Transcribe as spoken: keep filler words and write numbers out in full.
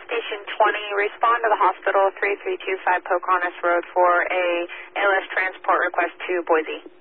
Station twenty, respond to the hospital three three two five Pocahontas Road for a A L S transport request to Boise.